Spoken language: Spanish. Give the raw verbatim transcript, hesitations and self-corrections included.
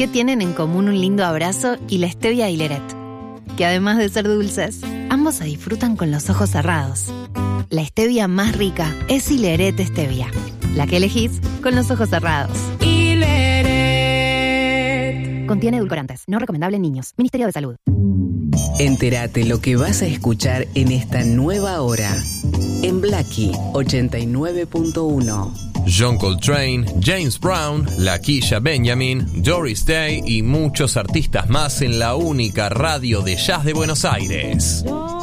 tienen en común un lindo abrazo y la stevia Hileret, que además de ser dulces, ambos se disfrutan con los ojos cerrados. La stevia más rica es Hileret Stevia, la que elegís con los ojos cerrados. Hileret. Contiene edulcorantes, no recomendable en niños. Ministerio de Salud. Entérate lo que vas a escuchar en esta nueva hora. En Blackie ochenta y nueve punto uno. John Coltrane, James Brown, Lakeisha Benjamin, Doris Day y muchos artistas más en la única radio de jazz de Buenos Aires.